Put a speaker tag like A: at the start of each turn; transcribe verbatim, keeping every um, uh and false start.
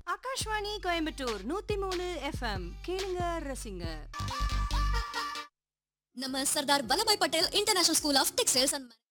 A: ஆகாஷ்வாணி கோயம்புத்தூர் நூத்தி மூணு எஃப்எம் கேளுங்க ரசிங்க.
B: நம்ம Sardar Vallabhbhai Patel international school of textiles and